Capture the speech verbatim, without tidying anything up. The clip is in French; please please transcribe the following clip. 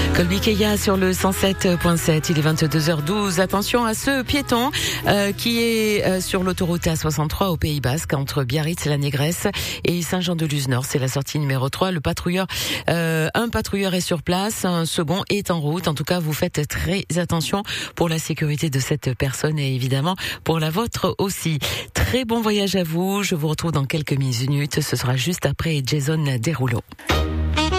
Colby Keya sur le cent sept point sept, il est vingt-deux heures douze. Attention à ce piéton euh, qui est euh, sur l'autoroute A soixante-trois au Pays Basque entre Biarritz et la Négresse et Saint-Jean-de-Luz-Nord. C'est la sortie numéro trois. Le patrouilleur, euh, un patrouilleur est sur place, un second est en route. En tout cas, vous faites très attention pour la sécurité de cette personne et évidemment pour la vôtre aussi. Très bon voyage à vous. Je vous retrouve dans quelques minutes. Ce sera juste après Jason Derulo.